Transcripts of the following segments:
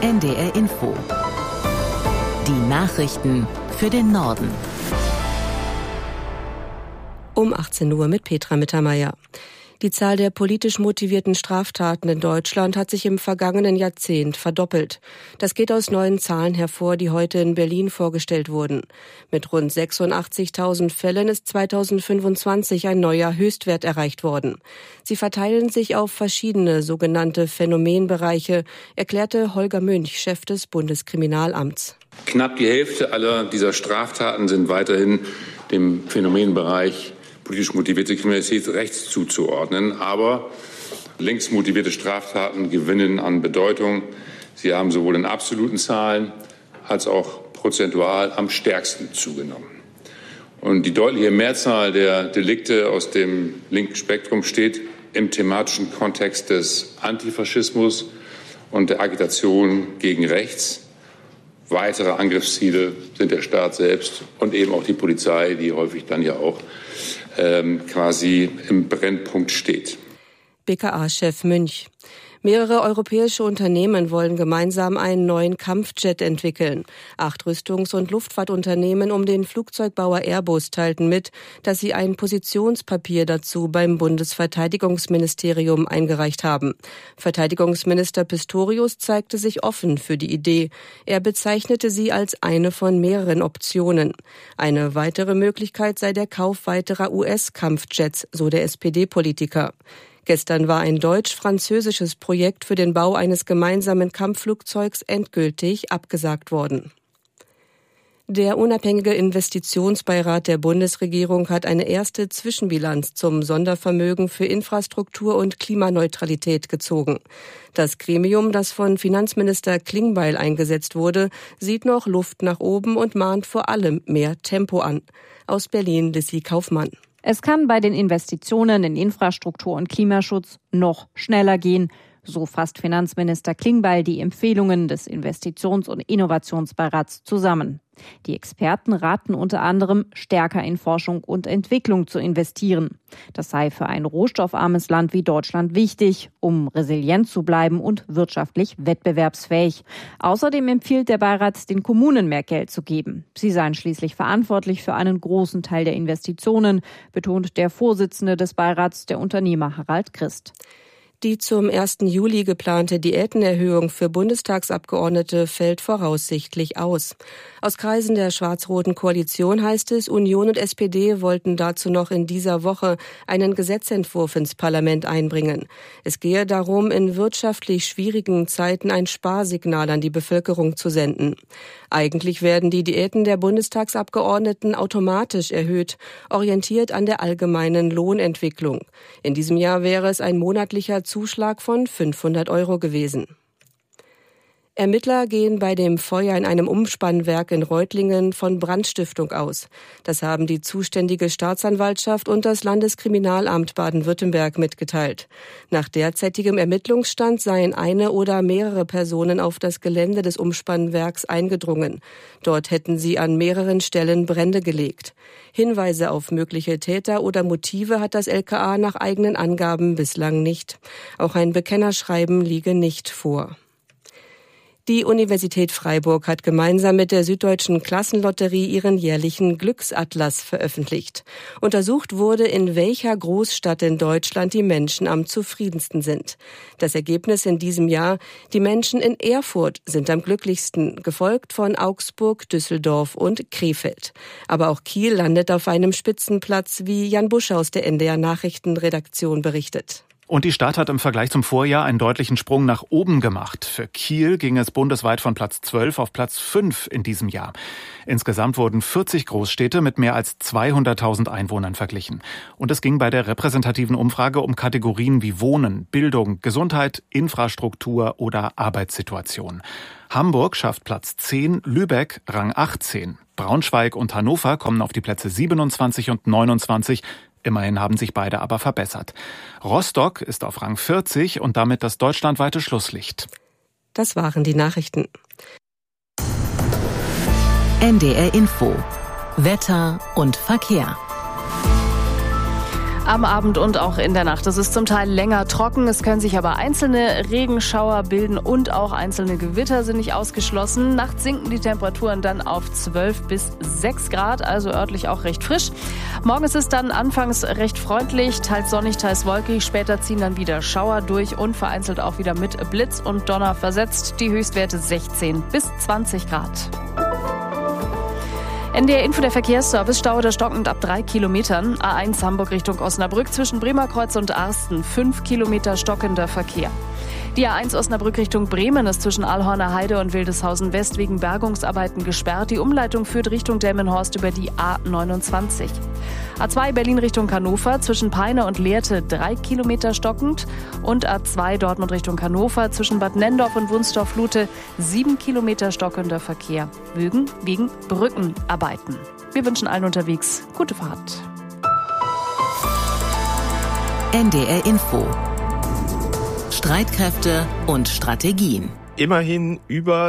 NDR Info. Die Nachrichten für den Norden. Um 18 Uhr mit Petra Mittermeier. Die Zahl der politisch motivierten Straftaten in Deutschland hat sich im vergangenen Jahrzehnt verdoppelt. Das geht aus neuen Zahlen hervor, die heute in Berlin vorgestellt wurden. Mit rund 86.000 Fällen ist 2025 ein neuer Höchstwert erreicht worden. Sie verteilen sich auf verschiedene sogenannte Phänomenbereiche, erklärte Holger Münch, Chef des Bundeskriminalamts. Knapp die Hälfte aller dieser Straftaten sind weiterhin dem Phänomenbereich politisch motivierte Kriminalität rechts zuzuordnen. Aber links motivierte Straftaten gewinnen an Bedeutung. Sie haben sowohl in absoluten Zahlen als auch prozentual am stärksten zugenommen. Und die deutliche Mehrzahl der Delikte aus dem linken Spektrum steht im thematischen Kontext des Antifaschismus und der Agitation gegen rechts. Weitere Angriffsziele sind der Staat selbst und eben auch die Polizei, die häufig dann ja auch quasi im Brennpunkt steht. BKA-Chef Münch. Mehrere europäische Unternehmen wollen gemeinsam einen neuen Kampfjet entwickeln. 8 Rüstungs- und Luftfahrtunternehmen um den Flugzeugbauer Airbus teilten mit, dass sie ein Positionspapier dazu beim Bundesverteidigungsministerium eingereicht haben. Verteidigungsminister Pistorius zeigte sich offen für die Idee. Er bezeichnete sie als eine von mehreren Optionen. Eine weitere Möglichkeit sei der Kauf weiterer US-Kampfjets, so der SPD-Politiker. Gestern war ein deutsch-französisches Projekt für den Bau eines gemeinsamen Kampfflugzeugs endgültig abgesagt worden. Der unabhängige Investitionsbeirat der Bundesregierung hat eine erste Zwischenbilanz zum Sondervermögen für Infrastruktur und Klimaneutralität gezogen. Das Gremium, das von Finanzminister Klingbeil eingesetzt wurde, sieht noch Luft nach oben und mahnt vor allem mehr Tempo an. Aus Berlin Lissy Kaufmann. Es kann bei den Investitionen in Infrastruktur und Klimaschutz noch schneller gehen. So fasst Finanzminister Klingbeil die Empfehlungen des Investitions- und Innovationsbeirats zusammen. Die Experten raten unter anderem, stärker in Forschung und Entwicklung zu investieren. Das sei für ein rohstoffarmes Land wie Deutschland wichtig, um resilient zu bleiben und wirtschaftlich wettbewerbsfähig. Außerdem empfiehlt der Beirat, den Kommunen mehr Geld zu geben. Sie seien schließlich verantwortlich für einen großen Teil der Investitionen, betont der Vorsitzende des Beirats, der Unternehmer Harald Christ. Die zum 1. Juli geplante Diätenerhöhung für Bundestagsabgeordnete fällt voraussichtlich aus. Aus Kreisen der schwarz-roten Koalition heißt es, Union und SPD wollten dazu noch in dieser Woche einen Gesetzentwurf ins Parlament einbringen. Es gehe darum, in wirtschaftlich schwierigen Zeiten ein Sparsignal an die Bevölkerung zu senden. Eigentlich werden die Diäten der Bundestagsabgeordneten automatisch erhöht, orientiert an der allgemeinen Lohnentwicklung. In diesem Jahr wäre es ein monatlicher Zuschlag von 500 € gewesen. Ermittler gehen bei dem Feuer in einem Umspannwerk in Reutlingen von Brandstiftung aus. Das haben die zuständige Staatsanwaltschaft und das Landeskriminalamt Baden-Württemberg mitgeteilt. Nach derzeitigem Ermittlungsstand seien eine oder mehrere Personen auf das Gelände des Umspannwerks eingedrungen. Dort hätten sie an mehreren Stellen Brände gelegt. Hinweise auf mögliche Täter oder Motive hat das LKA nach eigenen Angaben bislang nicht. Auch ein Bekennerschreiben liege nicht vor. Die Universität Freiburg hat gemeinsam mit der Süddeutschen Klassenlotterie ihren jährlichen Glücksatlas veröffentlicht. Untersucht wurde, in welcher Großstadt in Deutschland die Menschen am zufriedensten sind. Das Ergebnis in diesem Jahr: die Menschen in Erfurt sind am glücklichsten, gefolgt von Augsburg, Düsseldorf und Krefeld. Aber auch Kiel landet auf einem Spitzenplatz, wie Jan Busch aus der NDR Nachrichtenredaktion berichtet. Und die Stadt hat im Vergleich zum Vorjahr einen deutlichen Sprung nach oben gemacht. Für Kiel ging es bundesweit von Platz 12 auf Platz 5 in diesem Jahr. Insgesamt wurden 40 Großstädte mit mehr als 200.000 Einwohnern verglichen. Und es ging bei der repräsentativen Umfrage um Kategorien wie Wohnen, Bildung, Gesundheit, Infrastruktur oder Arbeitssituation. Hamburg schafft Platz 10, Lübeck Rang 18. Braunschweig und Hannover kommen auf die Plätze 27 und 29. Immerhin haben sich beide aber verbessert. Rostock ist auf Rang 40 und damit das deutschlandweite Schlusslicht. Das waren die Nachrichten. NDR Info. Wetter und Verkehr. am Abend und auch in der Nacht. Es ist zum Teil länger trocken, es können sich aber einzelne Regenschauer bilden und auch einzelne Gewitter sind nicht ausgeschlossen. Nachts sinken die Temperaturen dann auf 12 bis 6 Grad, also örtlich auch recht frisch. Morgen ist es dann anfangs recht freundlich, teils sonnig, teils wolkig. Später ziehen dann wieder Schauer durch und vereinzelt auch wieder mit Blitz und Donner versetzt. Die Höchstwerte 16 bis 20 Grad. NDR Info, der Verkehrsservice, Stau oder stockend ab 3 Kilometern. A1 Hamburg Richtung Osnabrück zwischen Bremerkreuz und Arsten. 5 Kilometer stockender Verkehr. Die A1 Osnabrück Richtung Bremen ist zwischen Alhorner Heide und Wildeshausen West wegen Bergungsarbeiten gesperrt. Die Umleitung führt Richtung Delmenhorst über die A29. A2 Berlin Richtung Hannover zwischen Peine und Lehrte 3 Kilometer stockend. Und A2 Dortmund Richtung Hannover zwischen Bad Nendorf und Wunsdorf-Lute 7 Kilometer stockender Verkehr. Wegen Brückenarbeiten. Wir wünschen allen unterwegs gute Fahrt. NDR Info. Streitkräfte und Strategien. Immerhin über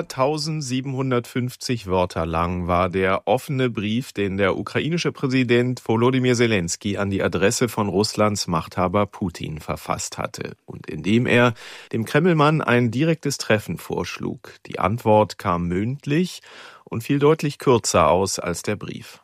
1750 Wörter lang war der offene Brief, den der ukrainische Präsident Volodymyr Zelensky an die Adresse von Russlands Machthaber Putin verfasst hatte und in dem er dem Kremlmann ein direktes Treffen vorschlug. Die Antwort kam mündlich und fiel deutlich kürzer aus als der Brief.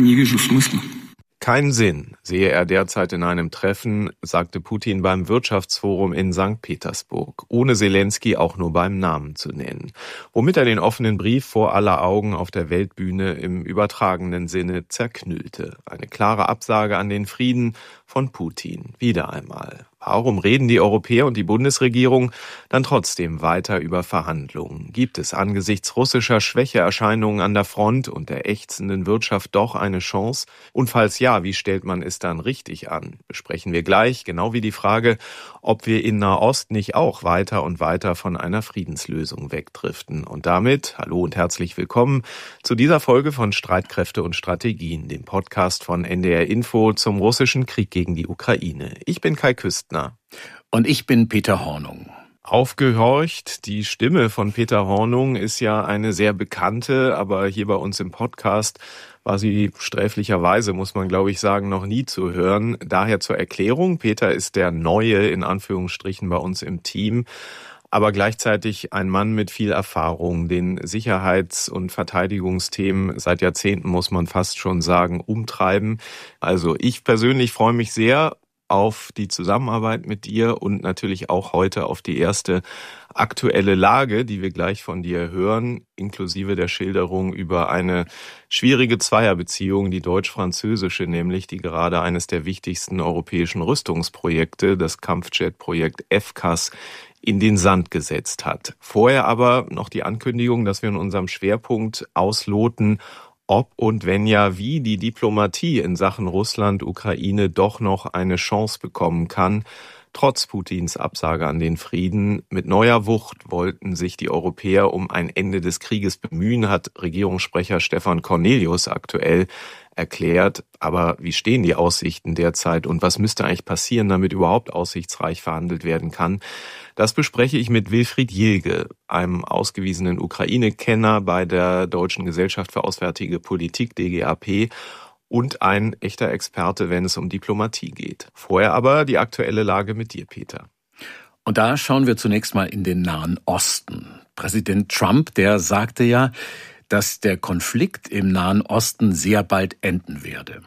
Keinen Sinn sehe er derzeit in einem Treffen, sagte Putin beim Wirtschaftsforum in St. Petersburg, ohne Zelensky auch nur beim Namen zu nennen, womit er den offenen Brief vor aller Augen auf der Weltbühne im übertragenen Sinne zerknüllte. Eine klare Absage an den Frieden von Putin. Wieder einmal. Warum reden die Europäer und die Bundesregierung dann trotzdem weiter über Verhandlungen? Gibt es angesichts russischer Schwächeerscheinungen an der Front und der ächzenden Wirtschaft doch eine Chance? Und falls ja, wie stellt man es dann richtig an? Besprechen wir gleich, genau wie die Frage, ob wir in Nahost nicht auch weiter und weiter von einer Friedenslösung wegdriften. Und damit, hallo und herzlich willkommen zu dieser Folge von Streitkräfte und Strategien, dem Podcast von NDR Info zum russischen Krieg gegen die Ukraine. Ich bin Kai Küstner. Und ich bin Peter Hornung. Aufgehorcht, die Stimme von Peter Hornung ist ja eine sehr bekannte, aber hier bei uns im Podcast war sie sträflicherweise, muss man glaube ich sagen, noch nie zu hören. Daher zur Erklärung, Peter ist der Neue in Anführungsstrichen bei uns im Team, aber gleichzeitig ein Mann mit viel Erfahrung, den Sicherheits- und Verteidigungsthemen seit Jahrzehnten, muss man fast schon sagen, umtreiben. Also ich persönlich freue mich sehr auf die Zusammenarbeit mit dir und natürlich auch heute auf die erste aktuelle Lage, die wir gleich von dir hören, inklusive der Schilderung über eine schwierige Zweierbeziehung, die deutsch-französische nämlich, die gerade eines der wichtigsten europäischen Rüstungsprojekte, das Kampfjet-Projekt FCAS, in den Sand gesetzt hat. Vorher aber noch die Ankündigung, dass wir in unserem Schwerpunkt ausloten, ob und wenn ja, wie die Diplomatie in Sachen Russland, Ukraine doch noch eine Chance bekommen kann. Trotz Putins Absage an den Frieden. Mit neuer Wucht wollten sich die Europäer um ein Ende des Krieges bemühen, hat Regierungssprecher Stefan Cornelius aktuell erklärt. Aber wie stehen die Aussichten derzeit und was müsste eigentlich passieren, damit überhaupt aussichtsreich verhandelt werden kann? Das bespreche ich mit Wilfried Jilge, einem ausgewiesenen Ukraine-Kenner bei der Deutschen Gesellschaft für Auswärtige Politik, DGAP, und ein echter Experte, wenn es um Diplomatie geht. Vorher aber die aktuelle Lage mit dir, Peter. Und da schauen wir zunächst mal in den Nahen Osten. Präsident Trump, der sagte ja, dass der Konflikt im Nahen Osten sehr bald enden werde.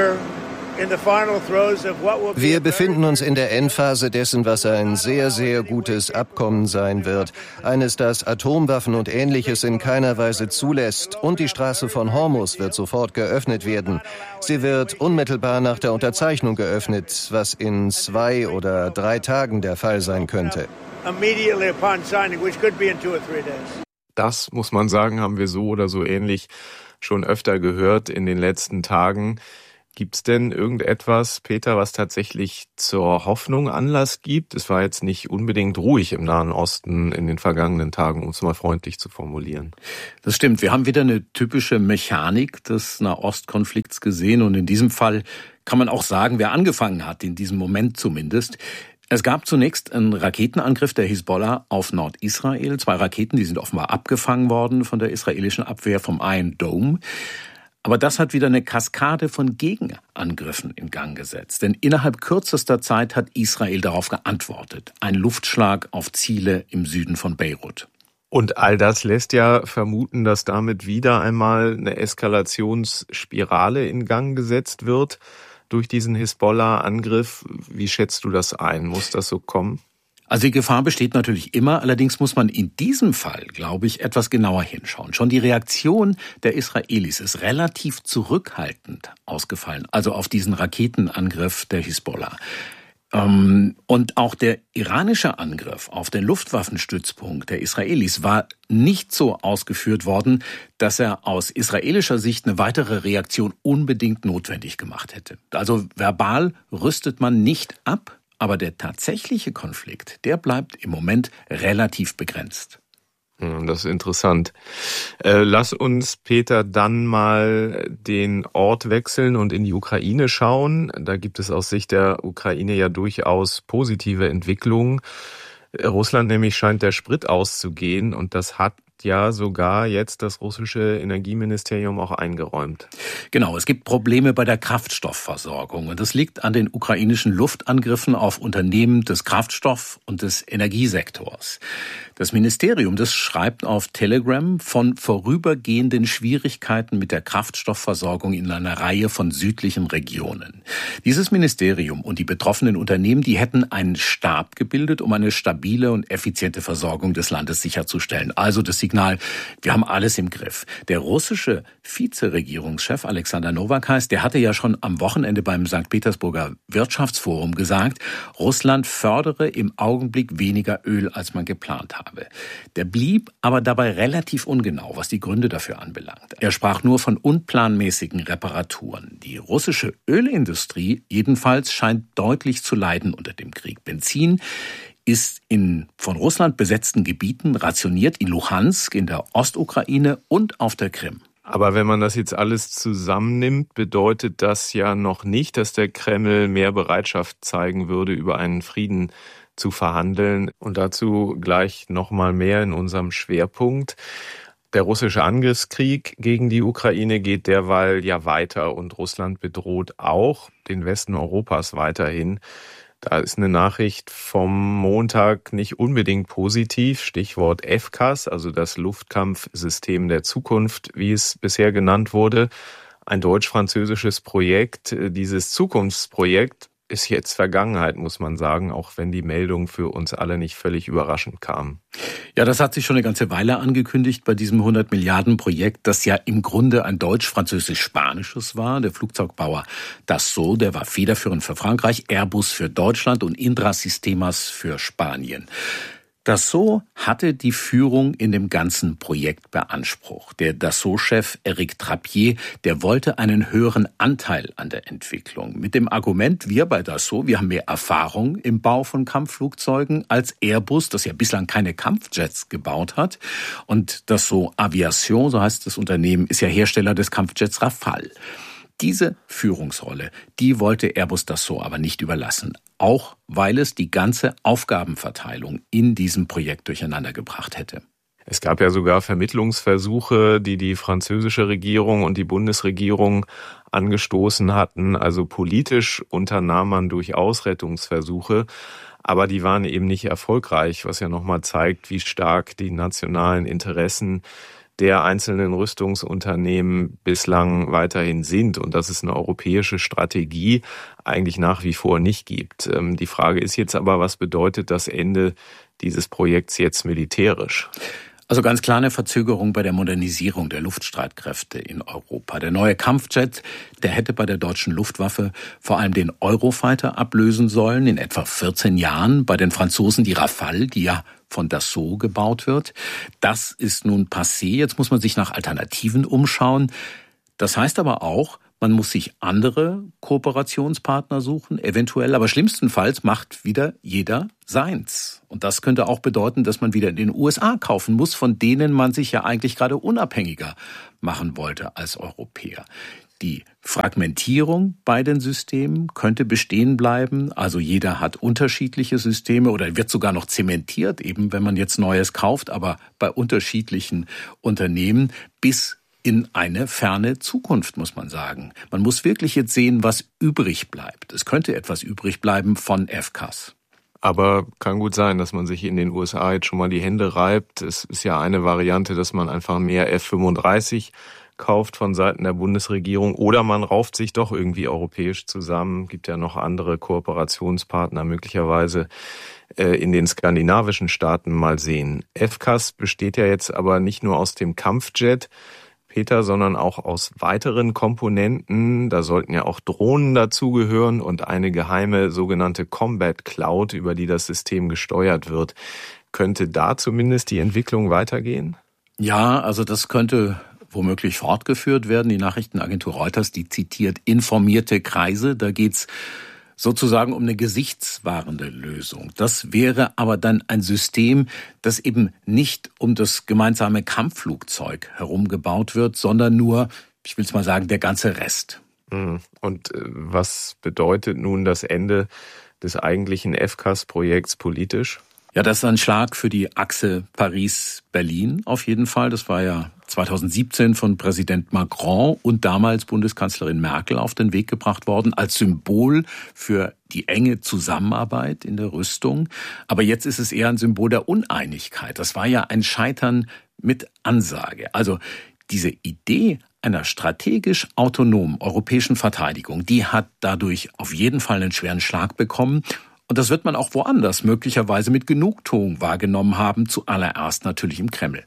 Wir befinden uns in der Endphase dessen, was ein sehr, sehr gutes Abkommen sein wird. Eines, das Atomwaffen und Ähnliches in keiner Weise zulässt. Und die Straße von Hormuz wird sofort geöffnet werden. Sie wird unmittelbar nach der Unterzeichnung geöffnet, was in 2 oder 3 Tagen der Fall sein könnte. Das, muss man sagen, haben wir so oder so ähnlich schon öfter gehört in den letzten Tagen. Gibt's denn irgendetwas, Peter, was tatsächlich zur Hoffnung Anlass gibt? Es war jetzt nicht unbedingt ruhig im Nahen Osten in den vergangenen Tagen, um es mal freundlich zu formulieren. Das stimmt. Wir haben wieder eine typische Mechanik des Nahostkonflikts gesehen. Und in diesem Fall kann man auch sagen, wer angefangen hat, in diesem Moment zumindest. Es gab zunächst einen Raketenangriff der Hisbollah auf Nordisrael. 2 Raketen, die sind offenbar abgefangen worden von der israelischen Abwehr vom Iron Dome. Aber das hat wieder eine Kaskade von Gegenangriffen in Gang gesetzt. Denn innerhalb kürzester Zeit hat Israel darauf geantwortet. Ein Luftschlag auf Ziele im Süden von Beirut. Und all das lässt ja vermuten, dass damit wieder einmal eine Eskalationsspirale in Gang gesetzt wird durch diesen Hisbollah-Angriff. Wie schätzt du das ein? Muss das so kommen? Also die Gefahr besteht natürlich immer, allerdings muss man in diesem Fall, glaube ich, etwas genauer hinschauen. Schon die Reaktion der Israelis ist relativ zurückhaltend ausgefallen, also auf diesen Raketenangriff der Hisbollah. Und auch der iranische Angriff auf den Luftwaffenstützpunkt der Israelis war nicht so ausgeführt worden, dass er aus israelischer Sicht eine weitere Reaktion unbedingt notwendig gemacht hätte. Also verbal rüstet man nicht ab, aber der tatsächliche Konflikt, der bleibt im Moment relativ begrenzt. Das ist interessant. Lass uns, Peter, dann mal den Ort wechseln und in die Ukraine schauen. Da gibt es aus Sicht der Ukraine ja durchaus positive Entwicklungen. Russland nämlich scheint der Sprit auszugehen und das hat ja sogar jetzt das russische Energieministerium auch eingeräumt. Genau, es gibt Probleme bei der Kraftstoffversorgung und das liegt an den ukrainischen Luftangriffen auf Unternehmen des Kraftstoff- und des Energiesektors. Das Ministerium, das schreibt auf Telegram von vorübergehenden Schwierigkeiten mit der Kraftstoffversorgung in einer Reihe von südlichen Regionen. Dieses Ministerium und die betroffenen Unternehmen, die hätten einen Stab gebildet, um eine stabile und effiziente Versorgung des Landes sicherzustellen. Also das Signal, wir haben alles im Griff. Der russische Vizeregierungschef Alexander Nowak der hatte ja schon am Wochenende beim St. Petersburger Wirtschaftsforum gesagt, Russland fördere im Augenblick weniger Öl, als man geplant habe. Der blieb aber dabei relativ ungenau, was die Gründe dafür anbelangt. Er sprach nur von unplanmäßigen Reparaturen. Die russische Ölindustrie jedenfalls scheint deutlich zu leiden unter dem Krieg. Benzin ist in von Russland besetzten Gebieten rationiert, in Luhansk, in der Ostukraine und auf der Krim. Aber wenn man das jetzt alles zusammennimmt, bedeutet das ja noch nicht, dass der Kreml mehr Bereitschaft zeigen würde, über einen Frieden zu verhandeln. Und dazu gleich noch mal mehr in unserem Schwerpunkt. Der russische Angriffskrieg gegen die Ukraine geht derweil ja weiter und Russland bedroht auch den Westen Europas weiterhin. Da ist eine Nachricht vom Montag nicht unbedingt positiv. Stichwort FCAS, also das Luftkampfsystem der Zukunft, wie es bisher genannt wurde. Ein deutsch-französisches Projekt. Dieses Zukunftsprojekt ist jetzt Vergangenheit, muss man sagen, auch wenn die Meldung für uns alle nicht völlig überraschend kam. Ja, das hat sich schon eine ganze Weile angekündigt bei diesem 100-Milliarden-Projekt, das ja im Grunde ein deutsch-französisch-spanisches war. Der Flugzeugbauer Dassault, der war federführend für Frankreich, Airbus für Deutschland und Indra Sistemas für Spanien. Dassault hatte die Führung in dem ganzen Projekt beansprucht. Der Dassault-Chef Éric Trappier, der wollte einen höheren Anteil an der Entwicklung. Mit dem Argument, wir bei Dassault, wir haben mehr Erfahrung im Bau von Kampfflugzeugen als Airbus, das ja bislang keine Kampfjets gebaut hat. Und Dassault Aviation, so heißt das Unternehmen, ist ja Hersteller des Kampfjets Rafale. Diese Führungsrolle, die wollte Airbus Dassault aber nicht überlassen. Auch weil es die ganze Aufgabenverteilung in diesem Projekt durcheinander gebracht hätte. Es gab ja sogar Vermittlungsversuche, die französische Regierung und die Bundesregierung angestoßen hatten. Also politisch unternahm man durchaus Rettungsversuche, aber die waren eben nicht erfolgreich, was ja nochmal zeigt, wie stark die nationalen Interessen der einzelnen Rüstungsunternehmen bislang weiterhin sind und dass es eine europäische Strategie eigentlich nach wie vor nicht gibt. Die Frage ist jetzt aber, was bedeutet das Ende dieses Projekts jetzt militärisch? Also ganz klar eine Verzögerung bei der Modernisierung der Luftstreitkräfte in Europa. Der neue Kampfjet, der hätte bei der deutschen Luftwaffe vor allem den Eurofighter ablösen sollen, in etwa 14 Jahren. Bei den Franzosen die Rafale, die ja von Dassault gebaut wird. Das ist nun passé. Jetzt muss man sich nach Alternativen umschauen. Das heißt aber auch, man muss sich andere Kooperationspartner suchen, eventuell, aber schlimmstenfalls macht wieder jeder seins. Und das könnte auch bedeuten, dass man wieder in den USA kaufen muss, von denen man sich ja eigentlich gerade unabhängiger machen wollte als Europäer. Die Fragmentierung bei den Systemen könnte bestehen bleiben. Also jeder hat unterschiedliche Systeme oder wird sogar noch zementiert, eben wenn man jetzt Neues kauft, aber bei unterschiedlichen Unternehmen, bis in eine ferne Zukunft, muss man sagen. Man muss wirklich jetzt sehen, was übrig bleibt. Es könnte etwas übrig bleiben von FCAS. Aber kann gut sein, dass man sich in den USA jetzt schon mal die Hände reibt. Es ist ja eine Variante, dass man einfach mehr F-35 kauft von Seiten der Bundesregierung, oder man rauft sich doch irgendwie europäisch zusammen. Gibt ja noch andere Kooperationspartner möglicherweise in den skandinavischen Staaten, mal sehen. FCAS besteht ja jetzt aber nicht nur aus dem Kampfjet, Peter, sondern auch aus weiteren Komponenten. Da sollten ja auch Drohnen dazugehören und eine geheime sogenannte Combat Cloud, über die das System gesteuert wird. Könnte da zumindest die Entwicklung weitergehen? Ja, also das könnte womöglich fortgeführt werden. Die Nachrichtenagentur Reuters, die zitiert informierte Kreise. Da geht's sozusagen um eine gesichtswahrende Lösung. Das wäre aber dann ein System, das eben nicht um das gemeinsame Kampfflugzeug herum gebaut wird, sondern nur, ich will es mal sagen, der ganze Rest. Und was bedeutet nun das Ende des eigentlichen FCAS-Projekts politisch? Ja, das ist ein Schlag für die Achse Paris-Berlin auf jeden Fall. Das war ja 2017 von Präsident Macron und damals Bundeskanzlerin Merkel auf den Weg gebracht worden, als Symbol für die enge Zusammenarbeit in der Rüstung. Aber jetzt ist es eher ein Symbol der Uneinigkeit. Das war ja ein Scheitern mit Ansage. Also diese Idee einer strategisch autonomen europäischen Verteidigung, die hat dadurch auf jeden Fall einen schweren Schlag bekommen. Und das wird man auch woanders möglicherweise mit Genugtuung wahrgenommen haben, zuallererst natürlich im Kreml.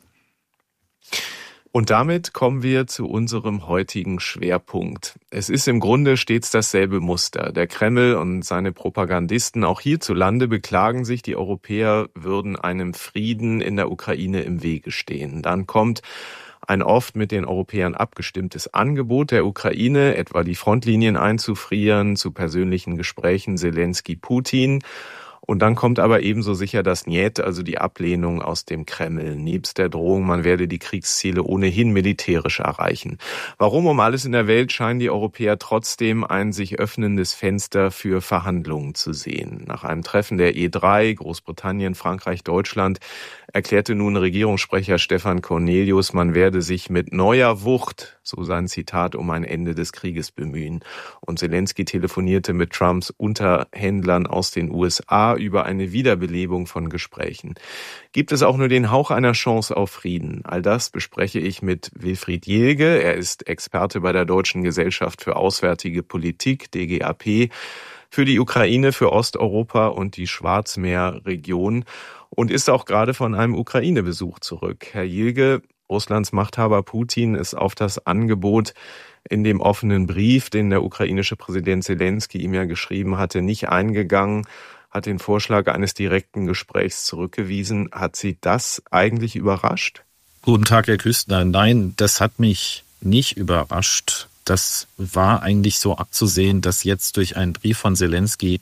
Und damit kommen wir zu unserem heutigen Schwerpunkt. Es ist im Grunde stets dasselbe Muster. Der Kreml und seine Propagandisten auch hierzulande beklagen sich, die Europäer würden einem Frieden in der Ukraine im Wege stehen. Dann kommt ein oft mit den Europäern abgestimmtes Angebot der Ukraine, etwa die Frontlinien einzufrieren, zu persönlichen Gesprächen Selensky-Putin. Und dann kommt aber ebenso sicher das Njet, also die Ablehnung aus dem Kreml, nebst der Drohung, man werde die Kriegsziele ohnehin militärisch erreichen. Warum um alles in der Welt scheinen die Europäer trotzdem ein sich öffnendes Fenster für Verhandlungen zu sehen? Nach einem Treffen der E3, Großbritannien, Frankreich, Deutschland, erklärte nun Regierungssprecher Stefan Cornelius, man werde sich mit neuer Wucht, so sein Zitat, um ein Ende des Krieges bemühen. Und Selensky telefonierte mit Trumps Unterhändlern aus den USA über eine Wiederbelebung von Gesprächen. Gibt es auch nur den Hauch einer Chance auf Frieden? All das bespreche ich mit Wilfried Jelge. Er ist Experte bei der Deutschen Gesellschaft für Auswärtige Politik, DGAP, für die Ukraine, für Osteuropa und die Schwarzmeerregion und ist auch gerade von einem Ukraine-Besuch zurück. Herr Jelge, Russlands Machthaber Putin ist auf das Angebot in dem offenen Brief, den der ukrainische Präsident Selensky ihm ja geschrieben hatte, nicht eingegangen, hat den Vorschlag eines direkten Gesprächs zurückgewiesen. Hat Sie das eigentlich überrascht? Guten Tag, Herr Küstner. Nein, das hat mich nicht überrascht. Das war eigentlich so abzusehen, dass jetzt durch einen Brief von Selensky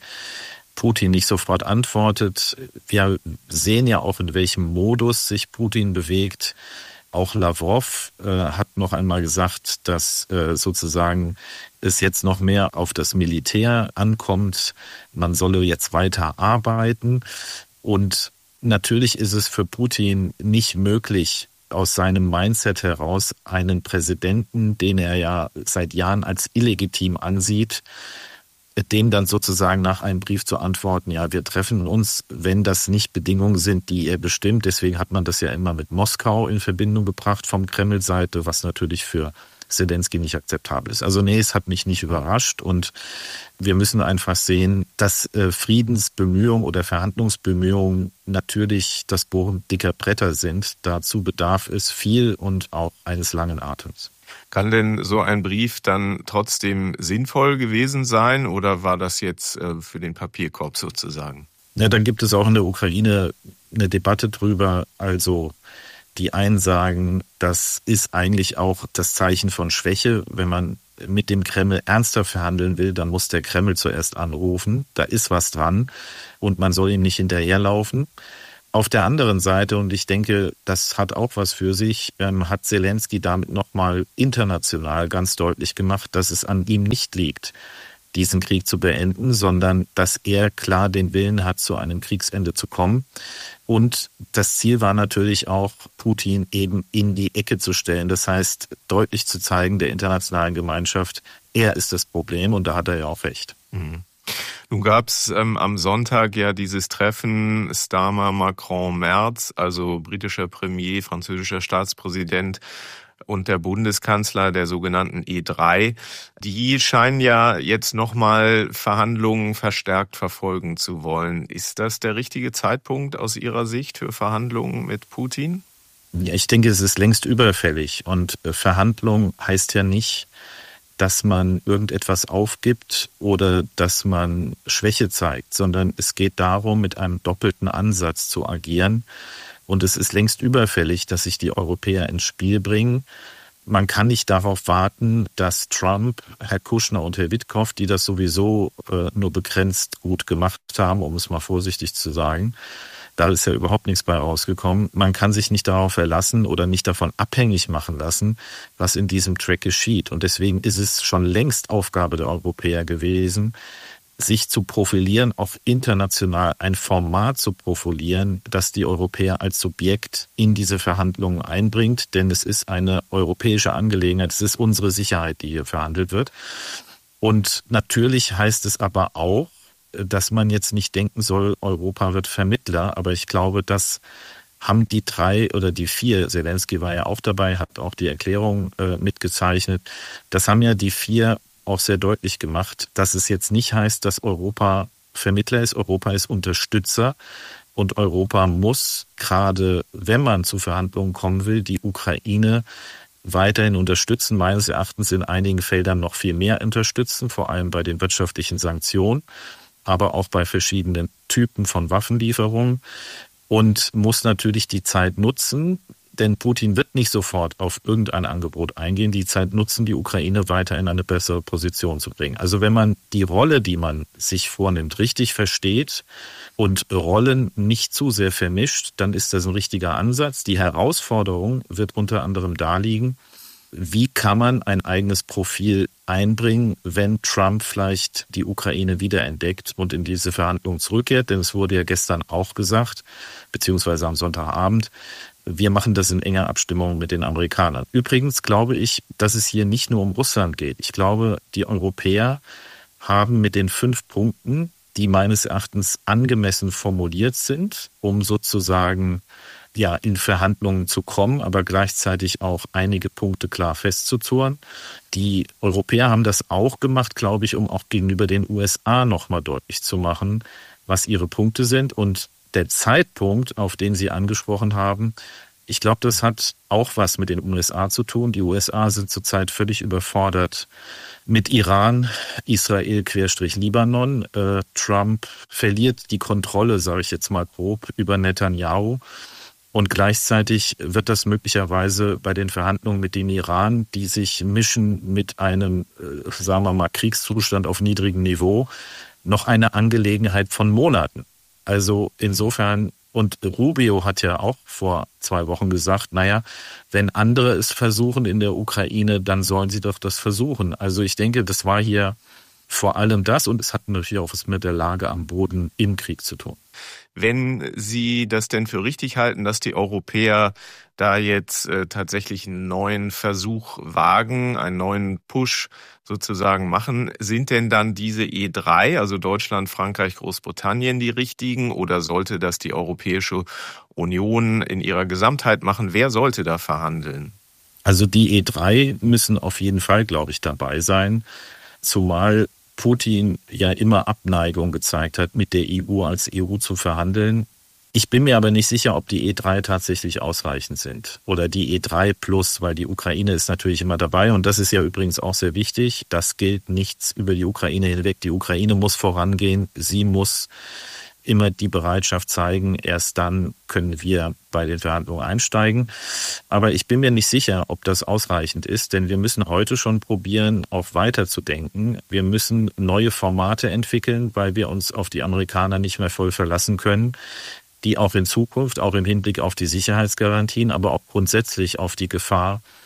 Putin nicht sofort antwortet. Wir sehen ja auch, in welchem Modus sich Putin bewegt. Auch Lavrov hat noch einmal gesagt, dass sozusagen es jetzt noch mehr auf das Militär ankommt. Man solle jetzt weiter arbeiten. Und natürlich ist es für Putin nicht möglich, aus seinem Mindset heraus einen Präsidenten, den er ja seit Jahren als illegitim ansieht, dem dann sozusagen nach einem Brief zu antworten, ja, wir treffen uns, wenn das nicht Bedingungen sind, die er bestimmt. Deswegen hat man das ja immer mit Moskau in Verbindung gebracht vom Kreml-Seite, was natürlich für Selensky nicht akzeptabel ist. Also nee, es hat mich nicht überrascht und wir müssen einfach sehen, dass Friedensbemühungen oder Verhandlungsbemühungen natürlich das Bohren dicker Bretter sind. Dazu bedarf es viel und auch eines langen Atems. Kann denn so ein Brief dann trotzdem sinnvoll gewesen sein oder war das jetzt für den Papierkorb sozusagen? Ja, dann gibt es auch in der Ukraine eine Debatte drüber. Also die einen sagen, das ist eigentlich auch das Zeichen von Schwäche. Wenn man mit dem Kreml ernster verhandeln will, dann muss der Kreml zuerst anrufen. Da ist was dran und man soll ihm nicht hinterherlaufen. Auf der anderen Seite, und ich denke, das hat auch was für sich, hat Selensky damit nochmal international ganz deutlich gemacht, dass es an ihm nicht liegt, diesen Krieg zu beenden, sondern dass er klar den Willen hat, zu einem Kriegsende zu kommen. Und das Ziel war natürlich auch, Putin eben in die Ecke zu stellen. Das heißt, deutlich zu zeigen der internationalen Gemeinschaft, er ist das Problem, und da hat er ja auch recht. Mhm. Nun gab es am Sonntag ja dieses Treffen Starmer, Macron, Merz, also britischer Premier, französischer Staatspräsident und der Bundeskanzler, der sogenannten E3. Die scheinen ja jetzt nochmal Verhandlungen verstärkt verfolgen zu wollen. Ist das der richtige Zeitpunkt aus Ihrer Sicht für Verhandlungen mit Putin? Ja, ich denke, es ist längst überfällig. Und Verhandlung heißt ja nicht, dass man irgendetwas aufgibt oder dass man Schwäche zeigt, sondern es geht darum, mit einem doppelten Ansatz zu agieren. Und es ist längst überfällig, dass sich die Europäer ins Spiel bringen. Man kann nicht darauf warten, dass Trump, Herr Kushner und Herr Witkow, die das sowieso nur begrenzt gut gemacht haben, um es mal vorsichtig zu sagen, da ist ja überhaupt nichts bei rausgekommen. Man kann sich nicht darauf verlassen oder nicht davon abhängig machen lassen, was in diesem Track geschieht. Und deswegen ist es schon längst Aufgabe der Europäer gewesen, sich zu profilieren, auch international ein Format zu profilieren, das die Europäer als Subjekt in diese Verhandlungen einbringt. Denn es ist eine europäische Angelegenheit, es ist unsere Sicherheit, die hier verhandelt wird. Und natürlich heißt es aber auch, dass man jetzt nicht denken soll, Europa wird Vermittler. Aber ich glaube, das haben die 3 oder die 4, Zelensky war ja auch dabei, hat auch die Erklärung mitgezeichnet, das haben ja die 4 auch sehr deutlich gemacht, dass es jetzt nicht heißt, dass Europa Vermittler ist. Europa ist Unterstützer. Und Europa muss, gerade wenn man zu Verhandlungen kommen will, die Ukraine weiterhin unterstützen, meines Erachtens in einigen Feldern noch viel mehr unterstützen, vor allem bei den wirtschaftlichen Sanktionen, aber auch bei verschiedenen Typen von Waffenlieferungen, und muss natürlich die Zeit nutzen, denn Putin wird nicht sofort auf irgendein Angebot eingehen, die Zeit nutzen, die Ukraine weiter in eine bessere Position zu bringen. Also wenn man die Rolle, die man sich vornimmt, richtig versteht und Rollen nicht zu sehr vermischt, dann ist das ein richtiger Ansatz. Die Herausforderung wird unter anderem da liegen, wie kann man ein eigenes Profil einbringen, wenn Trump vielleicht die Ukraine wiederentdeckt und in diese Verhandlungen zurückkehrt? Denn es wurde ja gestern auch gesagt, beziehungsweise am Sonntagabend, wir machen das in enger Abstimmung mit den Amerikanern. Übrigens glaube ich, dass es hier nicht nur um Russland geht. Ich glaube, die Europäer haben mit den 5 Punkten, die meines Erachtens angemessen formuliert sind, um sozusagen in Verhandlungen zu kommen, aber gleichzeitig auch einige Punkte klar festzuzurren. Die Europäer haben das auch gemacht, glaube ich, um auch gegenüber den USA nochmal deutlich zu machen, was ihre Punkte sind. Und der Zeitpunkt, auf den Sie angesprochen haben, ich glaube, das hat auch was mit den USA zu tun. Die USA sind zurzeit völlig überfordert mit Iran, Israel / Libanon. Trump verliert die Kontrolle, sage ich jetzt mal grob, über Netanyahu. Und gleichzeitig wird das möglicherweise bei den Verhandlungen mit dem Iran, die sich mischen mit einem, sagen wir mal, Kriegszustand auf niedrigem Niveau, noch eine Angelegenheit von Monaten. Also insofern, und Rubio hat ja auch vor 2 Wochen gesagt, wenn andere es versuchen in der Ukraine, dann sollen sie doch das versuchen. Also ich denke, das war hier vor allem das, und es hat natürlich auch was mit der Lage am Boden im Krieg zu tun. Wenn Sie das denn für richtig halten, dass die Europäer da jetzt tatsächlich einen neuen Versuch wagen, einen neuen Push sozusagen machen, sind denn dann diese E3, also Deutschland, Frankreich, Großbritannien, die richtigen, oder sollte das die Europäische Union in ihrer Gesamtheit machen? Wer sollte da verhandeln? Also die E3 müssen auf jeden Fall, glaube ich, dabei sein, zumal Putin ja immer Abneigung gezeigt hat, mit der EU als EU zu verhandeln. Ich bin mir aber nicht sicher, ob die E3 tatsächlich ausreichend sind oder die E3 plus, weil die Ukraine ist natürlich immer dabei, und das ist ja übrigens auch sehr wichtig. Das gilt nichts über die Ukraine hinweg. Die Ukraine muss vorangehen, sie muss immer die Bereitschaft zeigen, erst dann können wir bei den Verhandlungen einsteigen. Aber ich bin mir nicht sicher, ob das ausreichend ist, denn wir müssen heute schon probieren, auch weiterzudenken. Wir müssen neue Formate entwickeln, weil wir uns auf die Amerikaner nicht mehr voll verlassen können, die auch in Zukunft, auch im Hinblick auf die Sicherheitsgarantien, aber auch grundsätzlich auf die Gefahr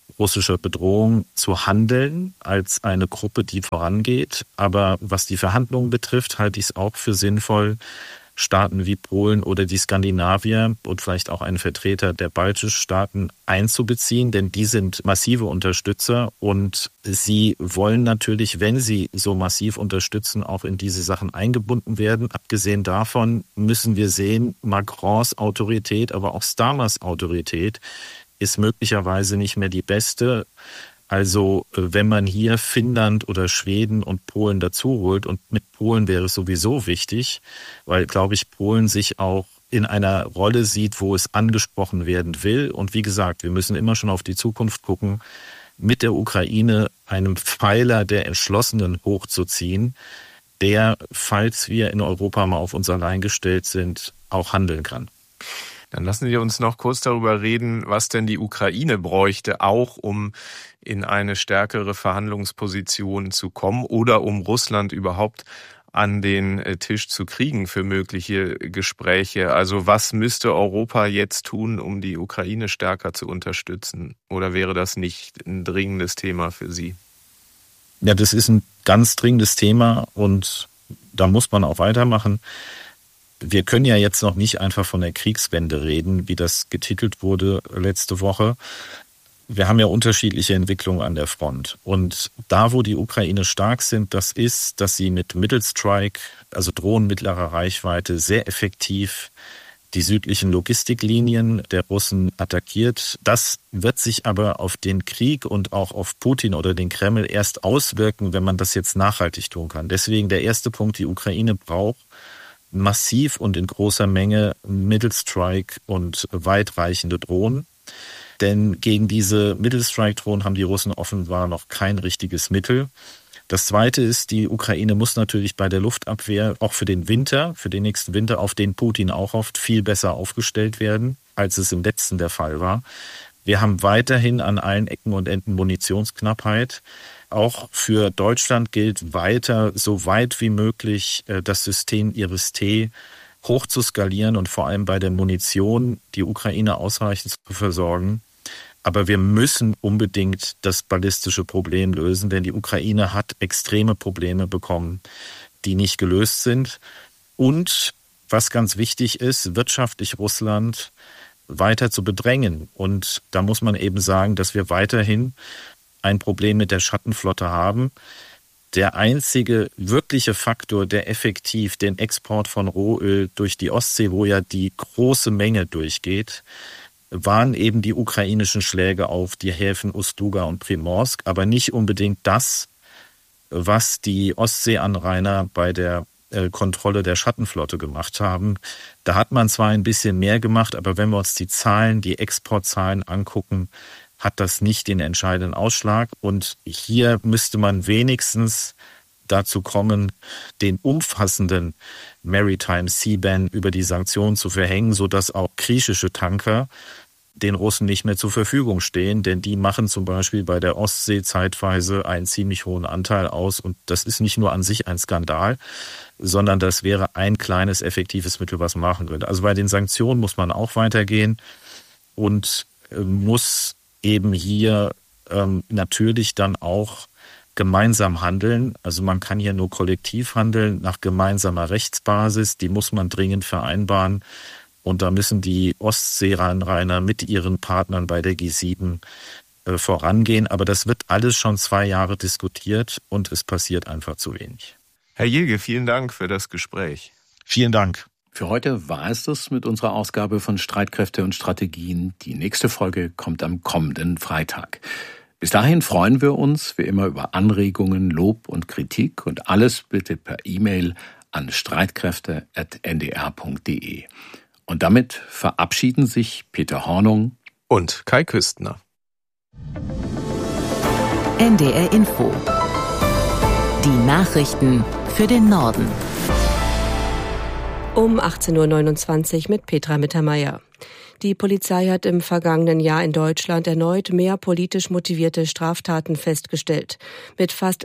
russischer Bedrohung zu handeln als eine Gruppe, die vorangeht. Aber was die Verhandlungen betrifft, halte ich es auch für sinnvoll, Staaten wie Polen oder die Skandinavier und vielleicht auch einen Vertreter der baltischen Staaten einzubeziehen, denn die sind massive Unterstützer und sie wollen natürlich, wenn sie so massiv unterstützen, auch in diese Sachen eingebunden werden. Abgesehen davon müssen wir sehen, Macrons Autorität, aber auch Starmers Autorität ist möglicherweise nicht mehr die beste. Also wenn man hier Finnland oder Schweden und Polen dazu holt, und mit Polen wäre es sowieso wichtig, weil, glaube ich, Polen sich auch in einer Rolle sieht, wo es angesprochen werden will. Und wie gesagt, wir müssen immer schon auf die Zukunft gucken, mit der Ukraine einem Pfeiler der Entschlossenen hochzuziehen, der, falls wir in Europa mal auf uns allein gestellt sind, auch handeln kann. Dann lassen Sie uns noch kurz darüber reden, was denn die Ukraine bräuchte, auch um in eine stärkere Verhandlungsposition zu kommen oder um Russland überhaupt an den Tisch zu kriegen für mögliche Gespräche. Also was müsste Europa jetzt tun, um die Ukraine stärker zu unterstützen? Oder wäre das nicht ein dringendes Thema für Sie? Ja, das ist ein ganz dringendes Thema und da muss man auch weitermachen. Wir können ja jetzt noch nicht einfach von der Kriegswende reden, wie das getitelt wurde letzte Woche. Wir haben ja unterschiedliche Entwicklungen an der Front. Und da, wo die Ukraine stark sind, das ist, dass sie mit Middle Strike, also Drohnen mittlerer Reichweite, sehr effektiv die südlichen Logistiklinien der Russen attackiert. Das wird sich aber auf den Krieg und auch auf Putin oder den Kreml erst auswirken, wenn man das jetzt nachhaltig tun kann. Deswegen der erste Punkt, die Ukraine braucht massiv und in großer Menge Middle Strike und weitreichende Drohnen. Denn gegen diese Middle Strike Drohnen haben die Russen offenbar noch kein richtiges Mittel. Das Zweite ist, die Ukraine muss natürlich bei der Luftabwehr auch für den Winter, für den nächsten Winter, auf den Putin auch hofft, viel besser aufgestellt werden, als es im letzten der Fall war. Wir haben weiterhin an allen Ecken und Enden Munitionsknappheit. Auch für Deutschland gilt weiter, so weit wie möglich das System Iris-T hoch zu skalieren und vor allem bei der Munition die Ukraine ausreichend zu versorgen. Aber wir müssen unbedingt das ballistische Problem lösen, denn die Ukraine hat extreme Probleme bekommen, die nicht gelöst sind. Und was ganz wichtig ist, wirtschaftlich Russland weiter zu bedrängen. Und da muss man eben sagen, dass wir weiterhin ein Problem mit der Schattenflotte haben. Der einzige wirkliche Faktor, der effektiv den Export von Rohöl durch die Ostsee, wo ja die große Menge durchgeht, waren eben die ukrainischen Schläge auf die Häfen Ust-Luga und Primorsk, aber nicht unbedingt das, was die Ostseeanrainer bei der Kontrolle der Schattenflotte gemacht haben. Da hat man zwar ein bisschen mehr gemacht, aber wenn wir uns die Zahlen, die Exportzahlen angucken, hat das nicht den entscheidenden Ausschlag. Und hier müsste man wenigstens dazu kommen, den umfassenden Maritime Sea Ban über die Sanktionen zu verhängen, sodass auch griechische Tanker den Russen nicht mehr zur Verfügung stehen, denn die machen zum Beispiel bei der Ostsee zeitweise einen ziemlich hohen Anteil aus. Und das ist nicht nur an sich ein Skandal, sondern das wäre ein kleines, effektives Mittel, was man machen könnte. Also bei den Sanktionen muss man auch weitergehen und muss eben hier natürlich dann auch gemeinsam handeln. Also man kann hier nur kollektiv handeln nach gemeinsamer Rechtsbasis. Die muss man dringend vereinbaren. Und da müssen die Ostseeanrainer mit ihren Partnern bei der G7 vorangehen. Aber das wird alles schon 2 Jahre diskutiert und es passiert einfach zu wenig. Herr Jilge, vielen Dank für das Gespräch. Vielen Dank. Für heute war es das mit unserer Ausgabe von Streitkräfte und Strategien. Die nächste Folge kommt am kommenden Freitag. Bis dahin freuen wir uns wie immer über Anregungen, Lob und Kritik und alles bitte per E-Mail an streitkräfte@ndr.de. Und damit verabschieden sich Peter Hornung und Kai Küstner. NDR Info. Die Nachrichten für den Norden. Um 18.29 Uhr mit Petra Mittermeier. Die Polizei hat im vergangenen Jahr in Deutschland erneut mehr politisch motivierte Straftaten festgestellt. Mit fast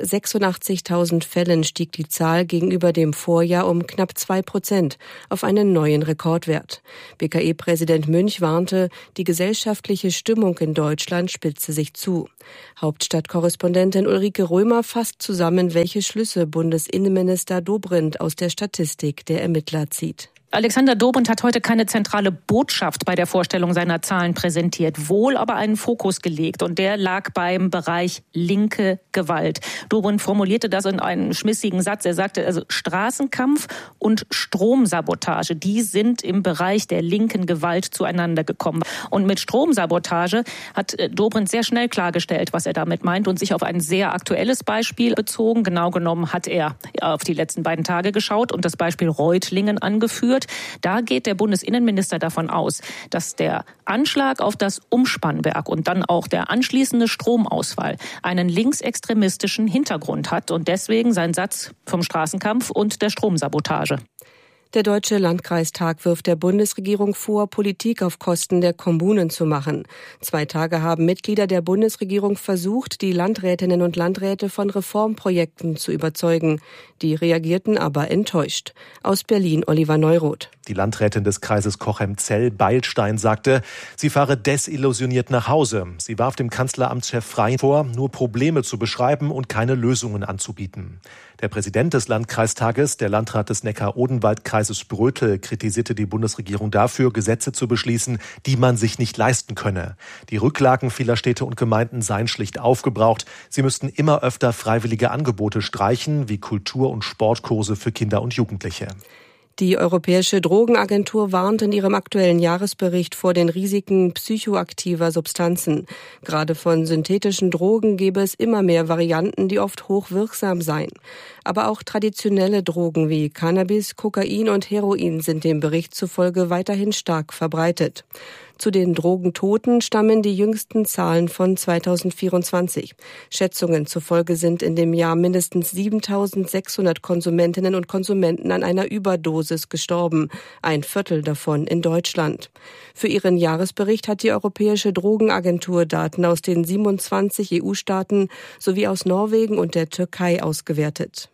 86.000 Fällen stieg die Zahl gegenüber dem Vorjahr um knapp 2% auf einen neuen Rekordwert. BKE-Präsident Münch warnte, die gesellschaftliche Stimmung in Deutschland spitze sich zu. Hauptstadtkorrespondentin Ulrike Römer fasst zusammen, welche Schlüsse Bundesinnenminister Dobrindt aus der Statistik der Ermittler zieht. Alexander Dobrindt hat heute keine zentrale Botschaft bei der Vorstellung seiner Zahlen präsentiert, wohl aber einen Fokus gelegt. Und der lag beim Bereich linke Gewalt. Dobrindt formulierte das in einem schmissigen Satz. Er sagte, also Straßenkampf und Stromsabotage, die sind im Bereich der linken Gewalt zueinander gekommen. Und mit Stromsabotage hat Dobrindt sehr schnell klargestellt, was er damit meint und sich auf ein sehr aktuelles Beispiel bezogen. Genau genommen hat er auf die letzten beiden Tage geschaut und das Beispiel Reutlingen angeführt. Da geht der Bundesinnenminister davon aus, dass der Anschlag auf das Umspannwerk und dann auch der anschließende Stromausfall einen linksextremistischen Hintergrund hat und deswegen sein Satz vom Straßenkampf und der Stromsabotage. Der Deutsche Landkreistag wirft der Bundesregierung vor, Politik auf Kosten der Kommunen zu machen. 2 Tage haben Mitglieder der Bundesregierung versucht, die Landrätinnen und Landräte von Reformprojekten zu überzeugen. Die reagierten aber enttäuscht. Aus Berlin Oliver Neuroth. Die Landrätin des Kreises Cochem-Zell-Beilstein sagte, sie fahre desillusioniert nach Hause. Sie warf dem Kanzleramtschef Frey vor, nur Probleme zu beschreiben und keine Lösungen anzubieten. Der Präsident des Landkreistages, der Landrat des Neckar-Odenwald-Kreises Sprötel, kritisierte die Bundesregierung dafür, Gesetze zu beschließen, die man sich nicht leisten könne. Die Rücklagen vieler Städte und Gemeinden seien schlicht aufgebraucht. Sie müssten immer öfter freiwillige Angebote streichen, wie Kultur- und Sportkurse für Kinder und Jugendliche. Die Europäische Drogenagentur warnt in ihrem aktuellen Jahresbericht vor den Risiken psychoaktiver Substanzen. Gerade von synthetischen Drogen gäbe es immer mehr Varianten, die oft hochwirksam seien. Aber auch traditionelle Drogen wie Cannabis, Kokain und Heroin sind dem Bericht zufolge weiterhin stark verbreitet. Zu den Drogentoten stammen die jüngsten Zahlen von 2024. Schätzungen zufolge sind in dem Jahr mindestens 7.600 Konsumentinnen und Konsumenten an einer Überdosis gestorben, 1/4 davon in Deutschland. Für ihren Jahresbericht hat die Europäische Drogenagentur Daten aus den 27 EU-Staaten sowie aus Norwegen und der Türkei ausgewertet.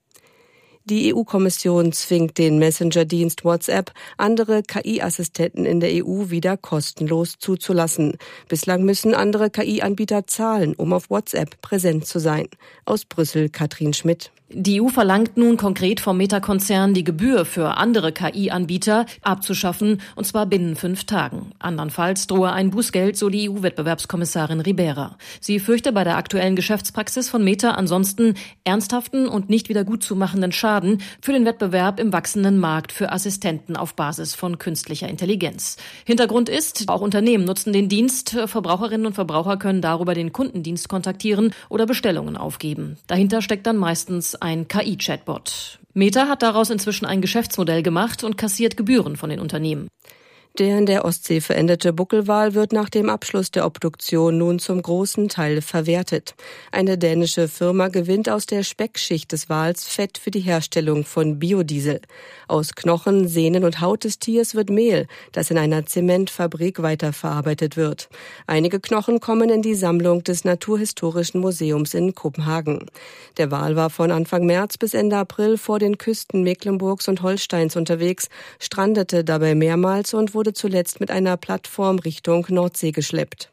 Die EU-Kommission zwingt den Messenger-Dienst WhatsApp, andere KI-Assistenten in der EU wieder kostenlos zuzulassen. Bislang müssen andere KI-Anbieter zahlen, um auf WhatsApp präsent zu sein. Aus Brüssel Katrin Schmidt. Die EU verlangt nun konkret vom Meta-Konzern, die Gebühr für andere KI-Anbieter abzuschaffen, und zwar binnen 5 Tagen. Andernfalls drohe ein Bußgeld, so die EU-Wettbewerbskommissarin Ribera. Sie fürchte bei der aktuellen Geschäftspraxis von Meta ansonsten ernsthaften und nicht wieder gutzumachenden Schaden für den Wettbewerb im wachsenden Markt für Assistenten auf Basis von künstlicher Intelligenz. Hintergrund ist, auch Unternehmen nutzen den Dienst. Verbraucherinnen und Verbraucher können darüber den Kundendienst kontaktieren oder Bestellungen aufgeben. Dahinter steckt dann meistens ein KI-Chatbot. Meta hat daraus inzwischen ein Geschäftsmodell gemacht und kassiert Gebühren von den Unternehmen. Der in der Ostsee verendete Buckelwal wird nach dem Abschluss der Obduktion nun zum großen Teil verwertet. Eine dänische Firma gewinnt aus der Speckschicht des Wals Fett für die Herstellung von Biodiesel. Aus Knochen, Sehnen und Haut des Tiers wird Mehl, das in einer Zementfabrik weiterverarbeitet wird. Einige Knochen kommen in die Sammlung des Naturhistorischen Museums in Kopenhagen. Der Wal war von Anfang März bis Ende April vor den Küsten Mecklenburgs und Holsteins unterwegs, strandete dabei mehrmals und wurde zuletzt mit einer Plattform Richtung Nordsee geschleppt.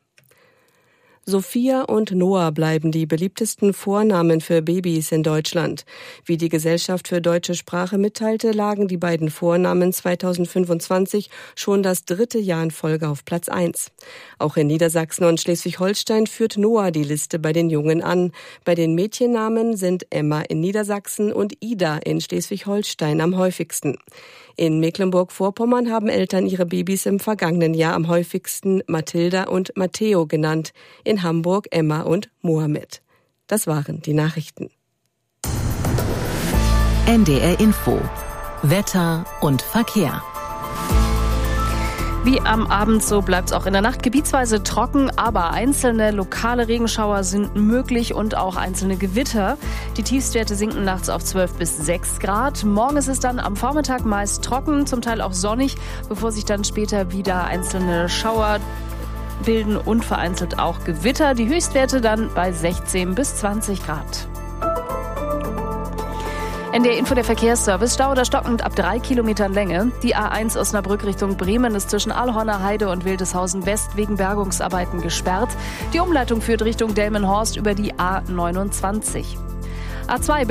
Sophia und Noah bleiben die beliebtesten Vornamen für Babys in Deutschland. Wie die Gesellschaft für deutsche Sprache mitteilte, lagen die beiden Vornamen 2025 schon das 3. Jahr in Folge auf Platz 1. Auch in Niedersachsen und Schleswig-Holstein führt Noah die Liste bei den Jungen an. Bei den Mädchennamen sind Emma in Niedersachsen und Ida in Schleswig-Holstein am häufigsten. In Mecklenburg-Vorpommern haben Eltern ihre Babys im vergangenen Jahr am häufigsten Mathilda und Matteo genannt. In Hamburg Emma und Mohammed. Das waren die Nachrichten. NDR Info. Wetter und Verkehr. Wie am Abend, so bleibt es auch in der Nacht gebietsweise trocken, aber einzelne lokale Regenschauer sind möglich und auch einzelne Gewitter. Die Tiefstwerte sinken nachts auf 12 bis 6 Grad. Morgen ist es dann am Vormittag meist trocken, zum Teil auch sonnig, bevor sich dann später wieder einzelne Schauer bilden und vereinzelt auch Gewitter. Die Höchstwerte dann bei 16 bis 20 Grad. NDR Info, der Verkehrsservice. Stau oder stockend ab 3 Kilometern Länge. Die A1 Osnabrück Richtung Bremen ist zwischen Allhorner Heide und Wildeshausen West wegen Bergungsarbeiten gesperrt. Die Umleitung führt Richtung Delmenhorst über die A29. A2